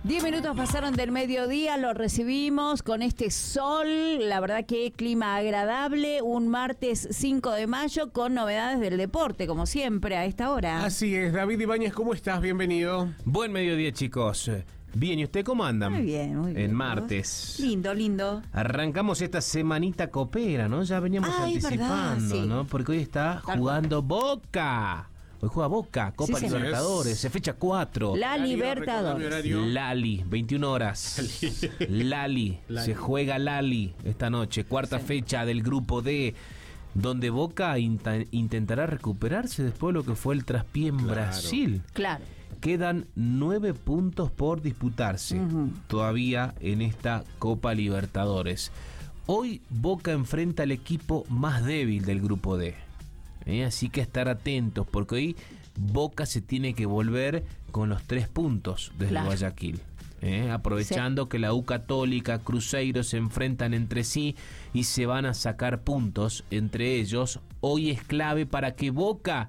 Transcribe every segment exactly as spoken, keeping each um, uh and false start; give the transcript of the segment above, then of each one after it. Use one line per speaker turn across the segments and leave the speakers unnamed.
Diez minutos pasaron del mediodía, lo recibimos con este sol, la verdad que clima agradable, un martes cinco de mayo con novedades del deporte, como siempre a esta hora.
Así es, David Ibáñez, ¿cómo estás? Bienvenido.
Buen mediodía, chicos. Bien, ¿y usted cómo andan?
Muy bien, muy bien.
En martes.
Lindo, lindo.
Arrancamos esta semanita copera, ¿no? Ya veníamos
ah,
anticipando,
verdad, sí.
¿no? Porque hoy está
Tal
jugando Boca. Hoy juega Boca, Copa
Sí,
Libertadores, se fecha cuatro.
La
Horario,
Libertadores.
recordame horario.
Lali, veintiuna horas. Lali.
Lali.
Se juega Lali esta noche, cuarta
Sí.
fecha del grupo D, donde Boca inta- intentará recuperarse después de lo que fue el traspié en
Claro.
Brasil.
Claro.
Quedan nueve puntos por disputarse
Ujú.
todavía en esta Copa Libertadores. Hoy Boca enfrenta al equipo más débil del grupo D. ¿eh? Así que estar atentos porque hoy Boca se tiene que volver con los tres puntos desde
Claro.
Guayaquil. ¿eh? Aprovechando
Sí.
que la U Católica, Cruzeiro se enfrentan entre sí y se van a sacar puntos entre ellos. Hoy es clave para que Boca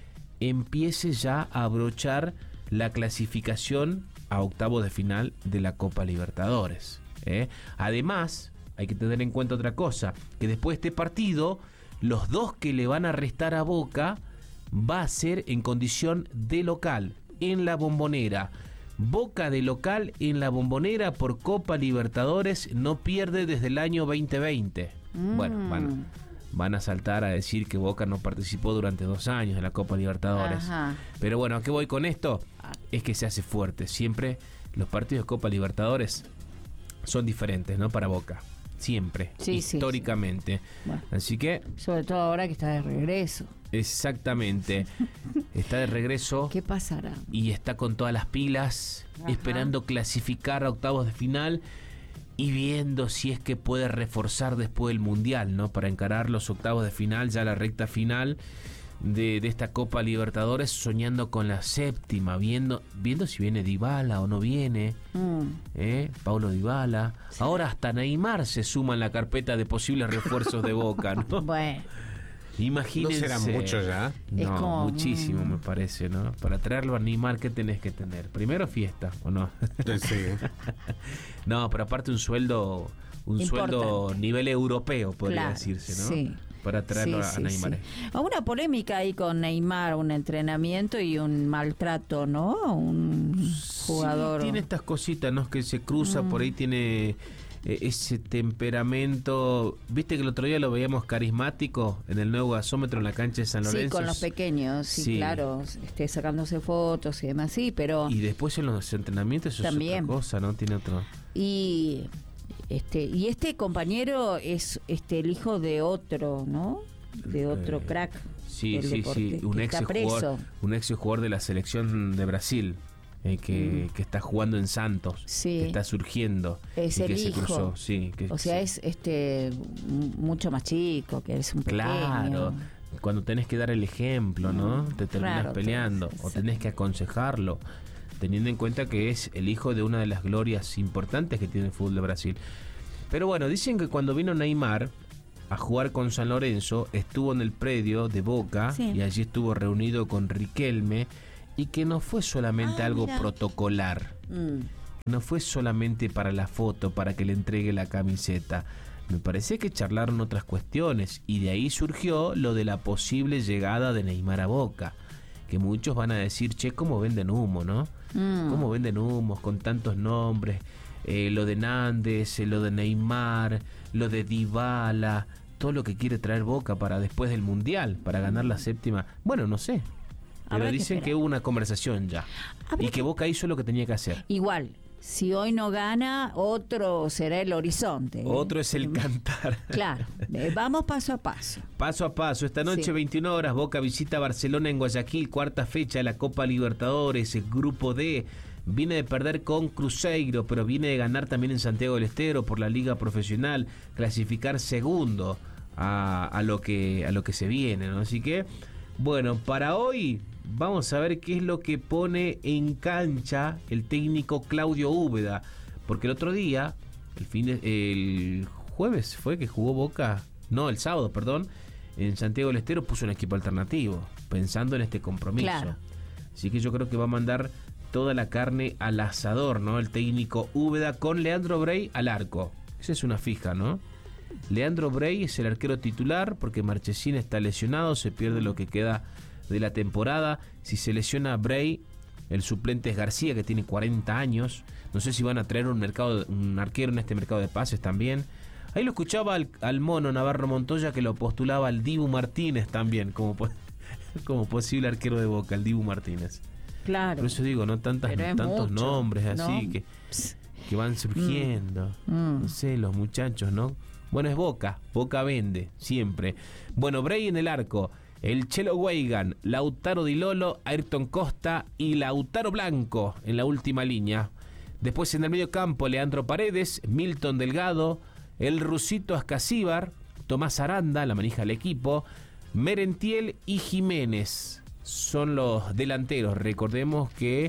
empiece ya a abrochar la clasificación a octavos de final de la Copa Libertadores. ¿eh? Además, hay que tener en cuenta otra cosa, que después de este partido, los dos que le van a restar a Boca va a ser en condición de local, en la Bombonera. Boca de local en la Bombonera por Copa Libertadores no pierde desde el año veinte veinte.
Mm.
Bueno, van, van a saltar a decir que Boca no participó durante dos años de la Copa Libertadores.
Ajá.
Pero bueno, ¿a qué voy con esto? Es que se hace fuerte. Siempre los partidos de Copa Libertadores son diferentes, ¿no? Para Boca. Siempre.
Sí, sí,
históricamente.
sí. Bueno.
Así que,
Sobre todo ahora que está de regreso.
exactamente. Está de regreso.
¿Qué pasará?
Y está con todas las pilas,
Ajá.
esperando clasificar a octavos de final y viendo si es que puede reforzar después del Mundial, ¿no? Para encarar los octavos de final, ya la recta final de, de esta Copa Libertadores, soñando con la séptima, viendo, viendo si viene Dybala o no viene,
Mm.
¿eh? Paulo Dybala.
Sí.
Ahora hasta Neymar se suma en la carpeta de posibles refuerzos de Boca, ¿no?
Bueno,
Imagínense.
¿No será mucho ya?
No,
Es como,
muchísimo
mm.
me parece, ¿no? Para traerlo a Neymar, ¿qué tenés que tener? Primero fiesta, ¿o no?
Sí.
No, pero aparte un sueldo, un
Importante.
sueldo nivel europeo, podría
claro,
decirse, ¿no?
Sí.
Para traerlo
Sí,
a
sí,
Neymar.
sí. Una polémica ahí con Neymar, un entrenamiento y un maltrato, ¿no? Un jugador.
Sí, tiene estas cositas, ¿no? Que se cruza,
Mm.
por ahí tiene eh, ese temperamento. Viste que el otro día lo veíamos carismático en el nuevo gasómetro en la cancha de San
Sí,
Lorenzo.
con los pequeños, sí,
Sí.
claro, este, sacándose fotos y demás, sí, pero
Y después en los entrenamientos eso
También.
es otra cosa, ¿no? Tiene otro.
y este y este compañero es este el hijo de otro, ¿no? De otro
Eh,
crack.
Sí,
del
sí,
deporte,
sí, un
que
ex
está
jugador,
preso.
un ex jugador de la selección de Brasil eh, que,
Mm.
que está jugando en Santos,
Sí.
que está surgiendo,
Es
y
el
que se
hijo.
cruzó, sí, que
O sea,
sí.
es este m- mucho más chico, que es un pequeño.
Claro, cuando tenés que dar el ejemplo, ¿no?
Mm,
Te terminas
raro,
peleando
todo,
o tenés que aconsejarlo, teniendo en cuenta que es el hijo de una de las glorias importantes que tiene el fútbol de Brasil. Pero bueno, dicen que cuando vino Neymar a jugar con San Lorenzo, estuvo en el predio de Boca
Sí.
y allí estuvo reunido con Riquelme y que no fue solamente
Ah,
algo
mira.
protocolar,
Mm.
no fue solamente para la foto, para que le entregue la camiseta. Me parece que charlaron otras cuestiones y de ahí surgió lo de la posible llegada de Neymar a Boca. Que muchos van a decir, che, ¿cómo venden humo, no?
Mm.
¿Cómo venden humos con tantos nombres? Eh, lo de Nández, eh, lo de Neymar, lo de Dybala, todo lo que quiere traer Boca para después del Mundial, para ganar la séptima. Bueno, no sé. Pero
Habrá que
dicen
esperar.
que hubo una conversación ya.
Habrá
Y que Boca hizo lo que tenía que hacer.
Igual, si hoy no gana, otro será el horizonte. ¿eh?
Otro es el cantar.
Claro, eh, vamos paso a paso.
Paso a paso, esta noche
Sí.
veintiuna horas, Boca visita Barcelona en Guayaquil, cuarta fecha de la Copa Libertadores, el grupo D. Viene de perder con Cruzeiro, pero viene de ganar también en Santiago del Estero por la Liga Profesional, clasificar segundo a, a lo que a lo que se viene, ¿no? Así que, bueno, para hoy vamos a ver qué es lo que pone en cancha el técnico Claudio Úbeda, porque el otro día, el fin de, el jueves fue que jugó Boca, no, el sábado, perdón, en Santiago del Estero puso un equipo alternativo, pensando en este compromiso.
Claro.
Así que yo creo que va a mandar toda la carne al asador, ¿no? El técnico Úbeda con Leandro Brey al arco. Esa es una fija, ¿no? Leandro Brey es el arquero titular porque Marchesín está lesionado, se pierde lo que queda de la temporada. Si se lesiona Brey, el suplente es García, que tiene cuarenta años. No sé si van a traer un mercado, un arquero en este mercado de pases también. Ahí lo escuchaba al, al mono Navarro Montoya, que lo postulaba al Dibu Martínez también, como, como posible arquero de Boca, el Dibu Martínez.
Claro.
Por eso digo, no tantas, tantos
mucho,
nombres así
¿no?
que, que van surgiendo.
Mm.
No sé, los muchachos, ¿no? Bueno, es Boca, Boca vende, siempre. Bueno, Brey en el arco, el Chelo Weigan, Lautaro Di Lolo, Ayrton Costa y Lautaro Blanco en la última línea. Después en el medio campo, Leandro Paredes, Milton Delgado, el Rusito Ascasíbar, Tomás Aranda, la manija del equipo, Merentiel y Jiménez son los delanteros. Recordemos que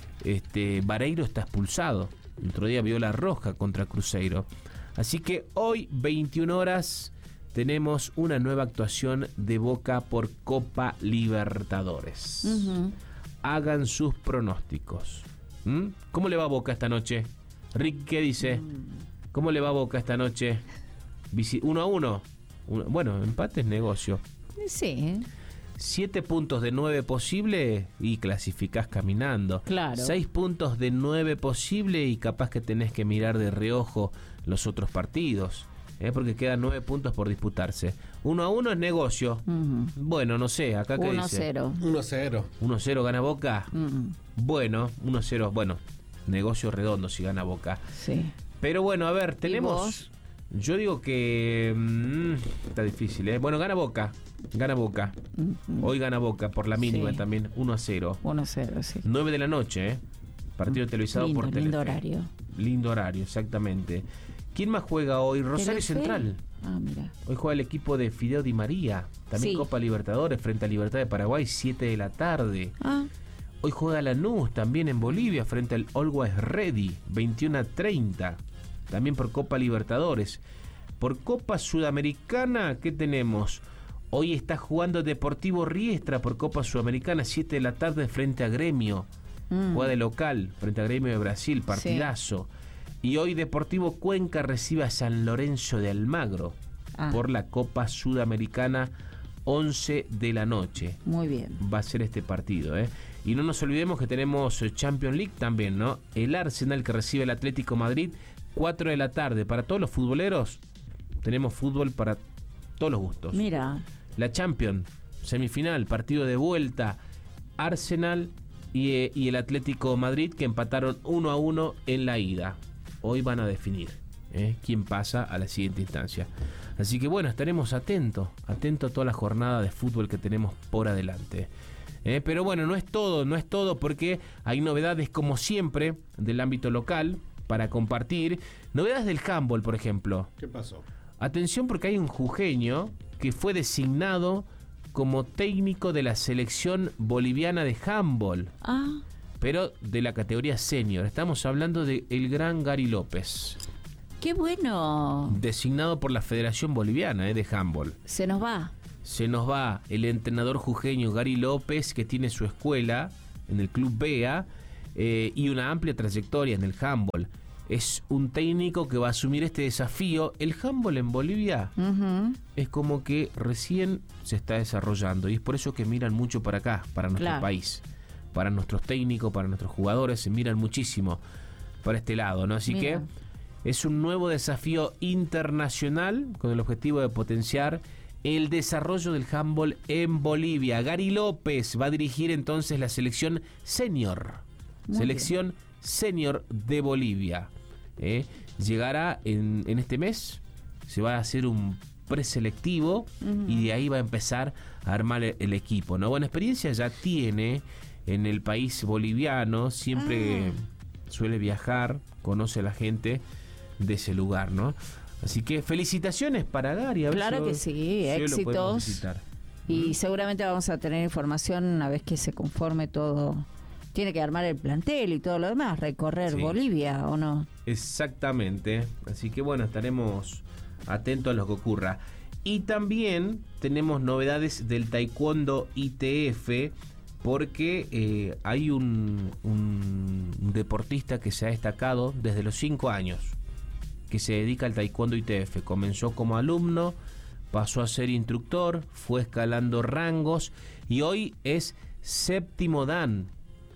este Vareiro está expulsado. El otro día vio la roja contra Cruzeiro. Así que hoy, veintiuna horas, tenemos una nueva actuación de Boca por Copa Libertadores.
Uh-huh.
Hagan sus pronósticos. ¿Mm? ¿Cómo le va a Boca esta noche? Rick, ¿qué dice? ¿Cómo le va a Boca esta noche? Visi- uno a uno. Uno, bueno, empate es negocio.
Sí.
Siete puntos de nueve posible y clasificás caminando.
Claro.
Seis puntos de nueve posible y capaz que tenés que mirar de reojo los otros partidos. ¿eh? Porque quedan nueve puntos por disputarse. Uno a uno es negocio.
Uh-huh.
Bueno, no sé, acá qué
uno
dice.
cero.
uno a cero.
uno cero gana Boca.
Uh-huh.
Bueno, uno cero. Bueno, negocio redondo si gana Boca.
Sí.
Pero bueno, a ver,
¿Y
tenemos...
vos?
Yo digo que... Mmm, está difícil, ¿eh? Bueno, gana Boca. Gana Boca.
Uh-huh.
Hoy gana Boca por la mínima
Sí.
también. uno a cero.
uno cero, sí.
nueve de la noche, ¿eh? Partido televisado
Lindo,
por Telefe.
lindo horario.
Lindo horario, exactamente. ¿Quién más juega hoy? Rosario
Telefe.
Central.
Ah, mira.
Hoy juega el equipo de Fideo Di María. También
Sí.
Copa Libertadores frente a Libertad de Paraguay, siete de la tarde.
Ah,
Hoy juega Lanús también en Bolivia frente al Always Ready, veintiuno a treinta. También por Copa Libertadores. Por Copa Sudamericana, ¿qué tenemos? Hoy está jugando Deportivo Riestra por Copa Sudamericana, siete de la tarde frente a Gremio.
mm.
Juega de local frente a Gremio de Brasil, partidazo. Y hoy Deportivo Cuenca recibe a San Lorenzo de Almagro
Ah.
por la Copa Sudamericana, once de la noche.
Muy bien.
Va a ser este partido, ¿eh? Y no nos olvidemos que tenemos Champions League también, ¿no? El Arsenal que recibe el Atlético Madrid, cuatro de la tarde. Para todos los futboleros, tenemos fútbol para todos los gustos.
Mira.
La Champions, semifinal, partido de vuelta, Arsenal y, eh, y el Atlético Madrid que empataron uno a uno en la ida. Hoy van a definir ¿eh? quién pasa a la siguiente instancia. Así que bueno, estaremos atentos, atentos a toda la jornada de fútbol que tenemos por adelante. ¿eh? Pero bueno, no es todo, no es todo porque hay novedades como siempre del ámbito local para compartir. Novedades del handball, por ejemplo.
¿Qué pasó?
Atención porque hay un jujeño que fue designado como técnico de la selección boliviana de handball,
Ah,
pero de la categoría senior. Estamos hablando de el gran Gary López,
qué bueno.
designado por la Federación Boliviana eh, de Handball.
Se nos va.
Se nos va el entrenador jujeño Gary López, que tiene su escuela en el Club B E A eh, y una amplia trayectoria en el handball. Es un técnico que va a asumir este desafío. El handball en Bolivia
Uh-huh.
es como que recién se está desarrollando y es por eso que miran mucho para acá, para nuestro
Claro.
país, para nuestros técnicos, para nuestros jugadores, se miran muchísimo para este lado, ¿no? Así
Mira.
que es un nuevo desafío internacional con el objetivo de potenciar el desarrollo del handball en Bolivia. Gary López va a dirigir entonces la selección senior,
Muy
selección senior de Bolivia. ¿eh? Llegará en, en este mes, se va a hacer un preselectivo
Ujú.
y de ahí va a empezar a armar el, el equipo, ¿no? Buena experiencia ya tiene en el país boliviano, siempre
Ah.
suele viajar, conoce a la gente de ese lugar, ¿no? Así que felicitaciones para Gary. A ver
Claro
si lo-
que sí,
si hoy lo podemos
éxitos.
visitar.
Y seguramente vamos a tener información una vez que se conforme todo. Tiene que armar el plantel y todo lo demás, recorrer
Sí.
Bolivia, ¿o no?
Exactamente. Así que bueno, estaremos atentos a lo que ocurra. Y también tenemos novedades del Taekwondo I T F porque eh, hay un, un deportista que se ha destacado desde los cinco años, que se dedica al taekwondo I T F. Comenzó como alumno, pasó a ser instructor, fue escalando rangos y hoy es séptimo dan.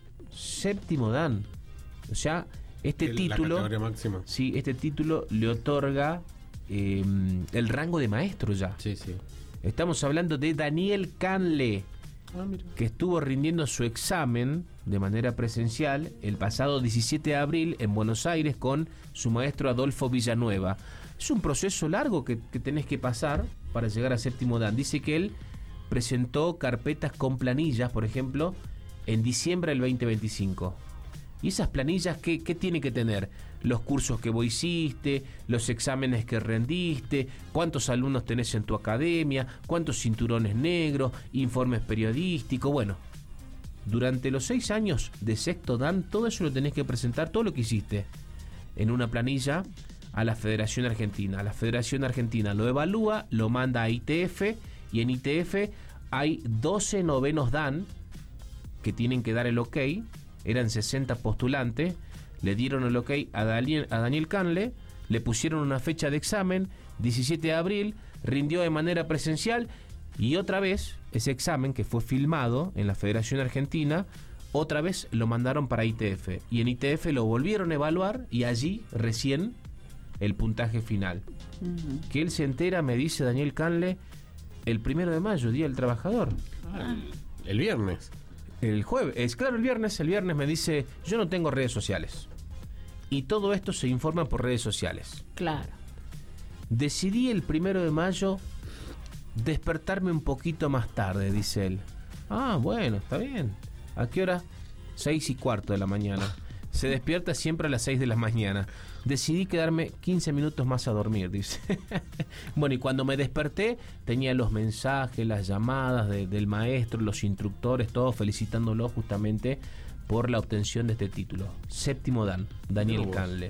Séptimo dan. O sea, este
El-
título,
La categoría máxima.
sí, este título le otorga eh, el rango de maestro ya.
Sí, sí.
Estamos hablando de Daniel Canle,
Ah, mira.
que estuvo rindiendo su examen de manera presencial el pasado diecisiete de abril en Buenos Aires con su maestro Adolfo Villanueva. Es un proceso largo que, que tenés que pasar para llegar a séptimo dan. Dice que él presentó carpetas con planillas, por ejemplo, en diciembre del veinte veinticinco. ¿Y esas planillas qué, qué tiene que tener? Los cursos que vos hiciste, los exámenes que rendiste, cuántos alumnos tenés en tu academia, cuántos cinturones negros, informes periodísticos. Bueno, durante los seis años de sexto dan, todo eso lo tenés que presentar, todo lo que hiciste, en una planilla a la Federación Argentina. La Federación Argentina lo evalúa, lo manda a I T F, y en I T F hay doce novenos dan que tienen que dar el ok. Eran sesenta postulantes, le dieron el ok a Daniel, a Daniel Canle, le pusieron una fecha de examen, diecisiete de abril, rindió de manera presencial y otra vez ese examen que fue filmado en la Federación Argentina, otra vez lo mandaron para I T F y en I T F lo volvieron a evaluar y allí recién el puntaje final.
Ujú.
Que él se entera, me dice Daniel Canle, el primero de mayo, Día del Trabajador.
Ah, el, el viernes.
El jueves, es claro, el viernes, el viernes me dice, yo no tengo redes sociales. Y todo esto se informa por redes sociales.
Claro.
Decidí el primero de mayo despertarme un poquito más tarde, dice él. Ah, bueno, está bien. ¿A qué hora? Seis y cuarto de la mañana. Se despierta siempre a las seis de la mañana. Decidí quedarme quince minutos más a dormir, dice. Bueno, y cuando me desperté, tenía los mensajes, las llamadas de, del maestro, los instructores, todos felicitándolo justamente por la obtención de este título. Séptimo dan, Daniel
Mirá vos.
Canle.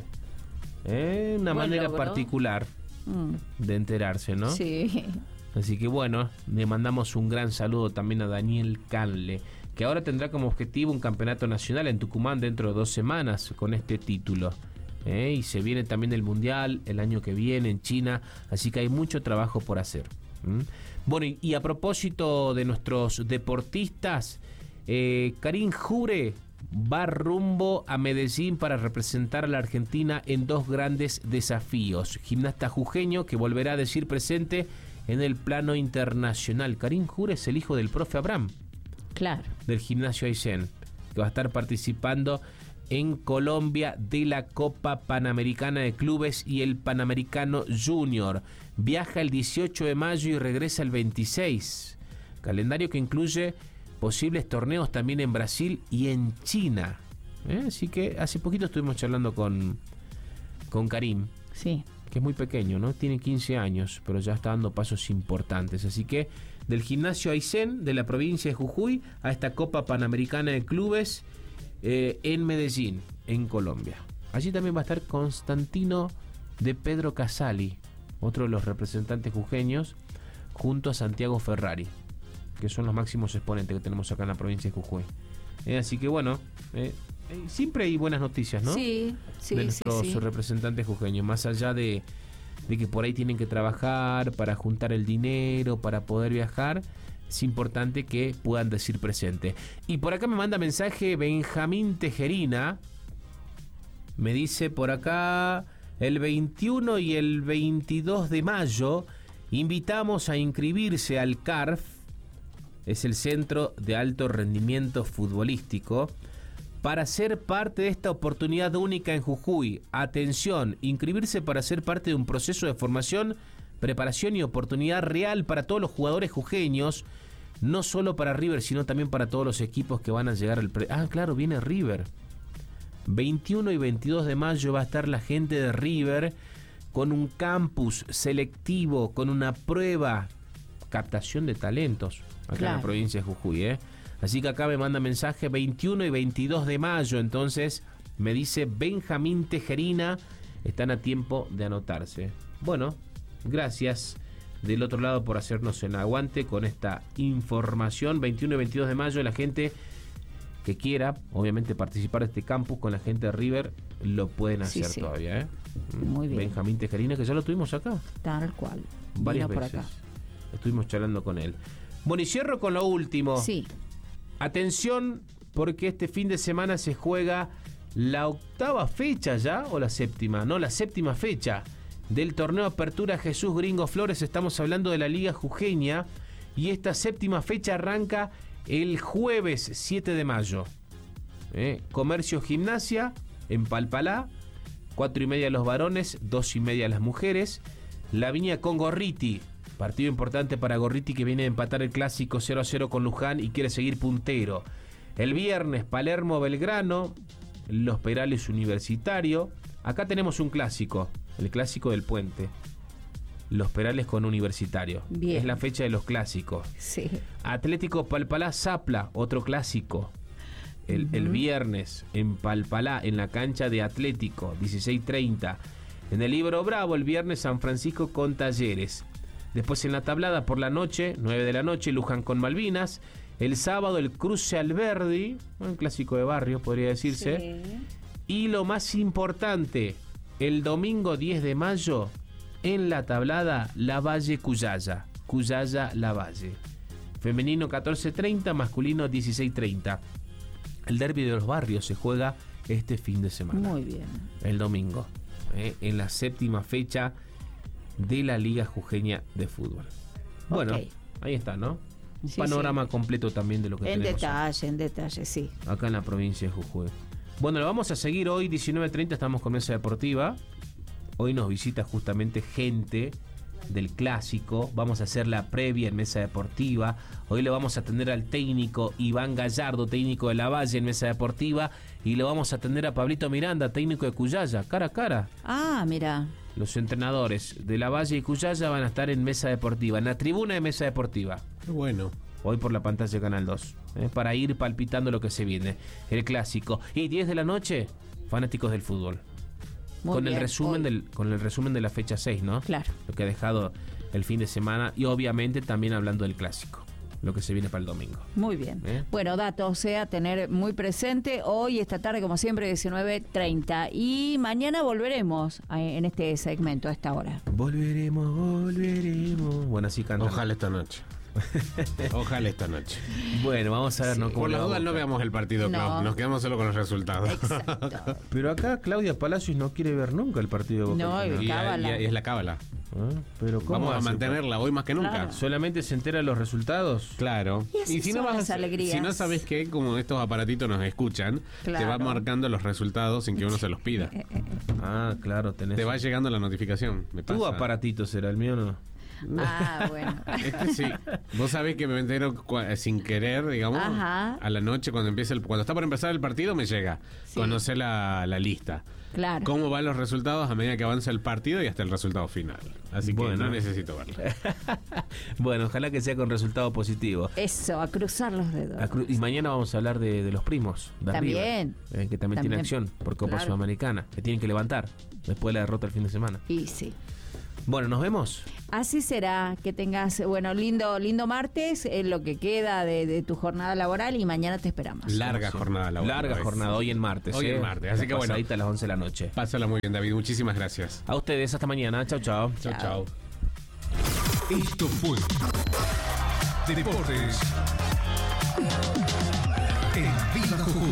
Eh, una
Buen
manera
logro.
particular
Mm.
de enterarse, ¿no?
Sí.
Así que bueno, le mandamos un gran saludo también a Daniel Canle, que ahora tendrá como objetivo un campeonato nacional en Tucumán dentro de dos semanas con este título. ¿eh? Y se viene también el Mundial el año que viene en China, así que hay mucho trabajo por hacer. ¿m? Bueno, y, y a propósito de nuestros deportistas, eh, Karim Jure va rumbo a Medellín para representar a la Argentina en dos grandes desafíos. Gimnasta jujeño que volverá a decir presente en el plano internacional. Karim Jure es el hijo del profe Abraham,
Claro.
del gimnasio Aysén, que va a estar participando en Colombia de la Copa Panamericana de Clubes y el Panamericano Junior. Viaja el dieciocho de mayo y regresa el veintiséis. Calendario que incluye posibles torneos también en Brasil y en China. ¿eh? Así que hace poquito estuvimos charlando con, con Karim,
Sí.
que es muy pequeño, ¿no? Tiene quince años, pero ya está dando pasos importantes. Así que del gimnasio Aysén de la provincia de Jujuy a esta Copa Panamericana de Clubes eh, en Medellín, en Colombia. Allí también va a estar Constantino de Pedro Casali, otro de los representantes jujeños, junto a Santiago Ferrari, que son los máximos exponentes que tenemos acá en la provincia de Jujuy. Eh, así que bueno, eh, eh, siempre hay buenas noticias, ¿no?
Sí, sí,
de
sí,
nuestros
sí.
representantes jujeños, más allá de, de que por ahí tienen que trabajar para juntar el dinero, para poder viajar, es importante que puedan decir presente. Y por acá me manda mensaje Benjamín Tejerina, me dice por acá, el veintiuno y el veintidós de mayo invitamos a inscribirse al C A R F, es el Centro de Alto Rendimiento Futbolístico, para ser parte de esta oportunidad única en Jujuy. Atención, inscribirse para ser parte de un proceso de formación, preparación y oportunidad real para todos los jugadores jujeños, no solo para River, sino también para todos los equipos que van a llegar al... Pre- ah, claro, viene River. veintiuno y veintidós de mayo va a estar la gente de River con un campus selectivo, con una prueba, captación de talentos acá en
Claro.
la provincia de Jujuy, ¿eh? Así que acá me manda mensaje veintiuno y veintidós de mayo, entonces me dice Benjamín Tejerina, están a tiempo de anotarse. Bueno, gracias, del otro lado por hacernos el aguante con esta información. veintiuno y veintidós de mayo, la gente que quiera, obviamente, participar de este campus con la gente de River, lo pueden hacer
Sí, sí.
todavía, ¿eh?
Muy bien.
Benjamín Tejerina, que ya lo tuvimos acá
Tal cual.
varias
Vino por
veces.
acá.
Estuvimos charlando con él. Bueno, y cierro con lo último.
Sí.
Atención, porque este fin de semana se juega la octava fecha ya, o la séptima, no, la séptima fecha del torneo Apertura Jesús Gringo Flores. Estamos hablando de la Liga Jujeña y esta séptima fecha arranca el jueves siete de mayo. ¿Eh? Comercio Gimnasia en Palpalá, cuatro y media los varones, dos y media las mujeres. La Viña con Gorriti, partido importante para Gorriti, que viene a empatar el clásico cero a cero con Luján y quiere seguir puntero. El viernes Palermo Belgrano, Los Perales Universitario. Acá tenemos un clásico, el clásico del puente. Los Perales con Universitario.
Bien.
Es la fecha de los clásicos.
Sí.
Atlético Palpalá Zapla, otro clásico. El, uh-huh. el viernes en Palpalá, en la cancha de Atlético, dieciséis treinta. En el Libro Bravo, el viernes San Francisco con Talleres. Después en la tablada por la noche, nueve de la noche, Luján con Malvinas. El sábado el Cruce Alberdi, un clásico de barrio podría decirse.
Sí.
Y lo más importante, el domingo diez de mayo, en la tablada, La Valle Cuyaya. Cuyaya La Valle. Femenino catorce treinta, masculino dieciséis treinta. El derbi de los barrios se juega este fin de semana.
Muy bien.
El domingo, eh, en la séptima fecha de la Liga Jujeña de Fútbol. Bueno,
Okay.
ahí está, ¿no? Un
Sí,
panorama
sí.
completo también de lo que
En
tenemos
detalle, en detalle, sí.
acá en la provincia de Jujuy. Bueno, lo vamos a seguir hoy, diecinueve treinta, estamos con Mesa Deportiva. Hoy nos visita justamente gente del clásico. Vamos a hacer la previa en Mesa Deportiva. Hoy le vamos a atender al técnico Iván Gallardo, técnico de La Valle en Mesa Deportiva. Y le vamos a atender a Pablito Miranda, técnico de Cuyaya, cara a cara.
Ah, mira.
Los entrenadores de La Valle y Cuyaya van a estar en Mesa Deportiva, en la tribuna de Mesa Deportiva.
Qué bueno.
Hoy por la pantalla de Canal dos, ¿eh? Para ir palpitando lo que se viene. El clásico. Y diez de la noche, fanáticos del fútbol.
Muy
Con
bien.
el resumen
Hoy.
del con el resumen de la fecha seis, ¿no?
Claro.
Lo que ha dejado el fin de semana y obviamente también hablando del clásico, lo que se viene para el domingo.
Muy bien.
¿Eh?
Bueno, datos, o sea, tener muy presente hoy, esta tarde, como siempre, diecinueve treinta. Y mañana volveremos a- en este segmento a esta hora.
Volveremos, volveremos. Bueno, así canta.
Ojalá esta noche. Ojalá esta noche.
Bueno, vamos a ver, ¿no?
Sí.
cómo
Por
le
las
va
dudas no
Boca.
veamos el partido,
No.
Clau. Nos quedamos solo con los resultados.
Exacto.
Pero acá Claudia Palacios no quiere ver nunca el partido de Boca.
No,
al final.
Y,
Cábala.
y- y es la cábala.
Ah, pero ¿cómo
Vamos a
hace,
mantenerla hoy más que nunca.
Claro.
¿Solamente se entera de los resultados?
Claro.
Y así
si no
son
vas,
las alegrías.
si no sabes qué, como estos aparatitos nos escuchan, te va
Claro.
marcando los resultados sin que uno se los pida.
Ah, claro, tenés.
Te va llegando la notificación. Me
Tu
pasa.
aparatito será el mío, ¿no?
Ah, bueno.
Este sí. Vos sabés que me entero cua- sin querer, digamos,
Ajá.
a la noche cuando empieza el, cuando está por empezar el partido me llega
Sí.
conocer la, la lista.
Claro.
Cómo van los resultados a medida que avanza el partido y hasta el resultado final. Así que
Bueno.
no necesito verlo.
Bueno, ojalá que sea con resultado positivo.
Eso, a cruzar los dedos.
A cru- Y mañana vamos a hablar de, de los primos. De
También.
River, eh, que también, tiene
También.
acción por Copa
Claro.
Sudamericana. Que tienen que levantar después de la derrota el fin de semana.
Y sí.
Bueno, nos vemos.
Así será, que tengas, bueno, lindo lindo martes, en lo que queda de, de tu jornada laboral y mañana te esperamos.
Larga jornada laboral.
Larga
hoy.
jornada, hoy en martes.
Hoy
eh.
en martes, así que bueno.
Pasadita a las once de la noche.
Pásala muy bien, David. Muchísimas gracias.
A ustedes, hasta mañana. Chau, chau.
Chao, chao.
Esto fue Deportes en Viva Jujuy.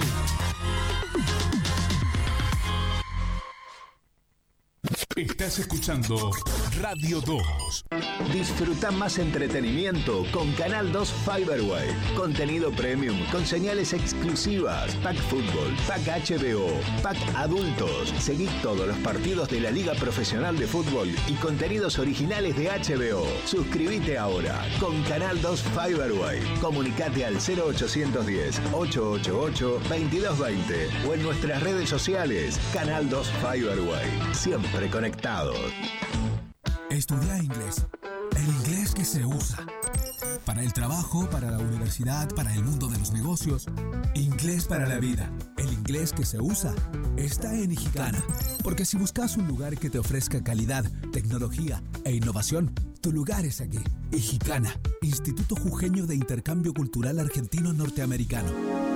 Estás escuchando Radio dos.
Disfruta más entretenimiento con Canal dos Fiberway. Contenido premium con señales exclusivas. Pack Fútbol, Pack H B O, Pack Adultos. Seguí todos los partidos de la Liga Profesional de Fútbol y contenidos originales de H B O. Suscríbete ahora con Canal dos Fiberway. Comunicate al cero ochocientos diez, ochocientos ochenta y ocho, veintidós veinte o en nuestras redes sociales. Canal dos Fiberway. Siempre conectados.
Estudia inglés. El inglés que se usa. Para el trabajo, para la universidad, para el mundo de los negocios. Inglés para la vida. El inglés que se usa está en Ijicana. Porque si buscas un lugar que te ofrezca calidad, tecnología e innovación, Tu lugar es aquí. Ijicana, Instituto Jujeño de Intercambio Cultural Argentino-Norteamericano.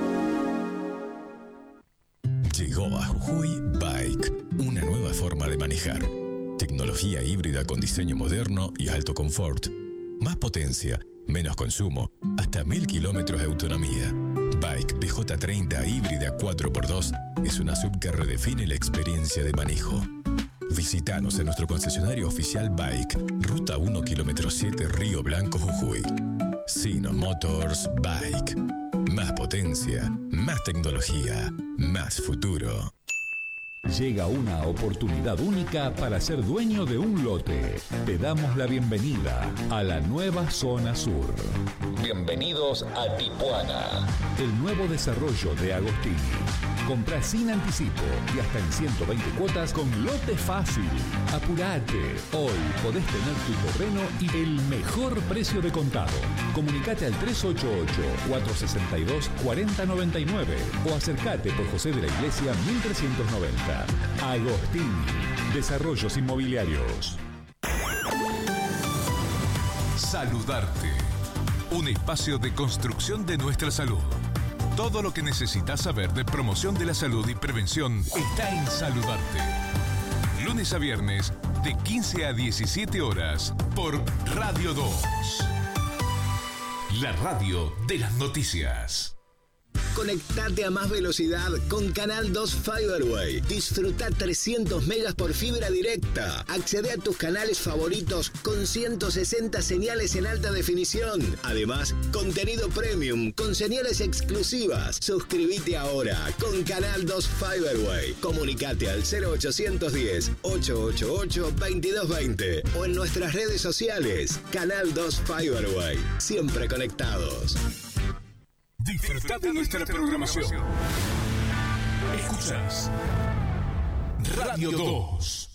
Llegó a Jujuy Bike, una nueva forma de manejar. Tecnología híbrida con diseño moderno y alto confort. Más potencia, menos consumo, hasta mil kilómetros de autonomía. Bike B J treinta híbrida cuatro por dos es una sub que redefine la experiencia de manejo. Visítanos en nuestro concesionario oficial Bike, Ruta uno, kilómetro siete, Río Blanco, Jujuy. Sino Motors Bike. Más potencia, más tecnología, más futuro.
Llega una oportunidad única para ser dueño de un lote. Te damos la bienvenida a la nueva Zona Sur.
Bienvenidos a Tipuana.
El nuevo desarrollo de Agostini. Compra sin anticipo y hasta en ciento veinte cuotas con lote fácil. Apurate. Hoy podés tener tu terreno y el mejor precio de contado. Comunicate al tres ocho ocho, cuatro seis dos, cuatro cero nueve nueve o acercate por José de la Iglesia mil trescientos noventa. Agostini. Desarrollos Inmobiliarios.
Saludarte. Un espacio de construcción de nuestra salud. Todo lo que necesitas saber de promoción de la salud y prevención está en Saludarte. Lunes a viernes de quince a diecisiete horas por Radio dos. La radio de las noticias.
Conectate a más velocidad con Canal dos Fiberway. Disfruta trescientos megas por fibra directa. Accede a tus canales favoritos con ciento sesenta señales en alta definición. Además, contenido premium con señales exclusivas. Suscríbete ahora con Canal dos Fiberway. Comunicate al cero ochocientos diez, ochocientos ochenta y ocho, veintidós veinte o en nuestras redes sociales. Canal dos Fiberway. Siempre conectados.
Disfruta de nuestra programación. Escuchas Radio dos.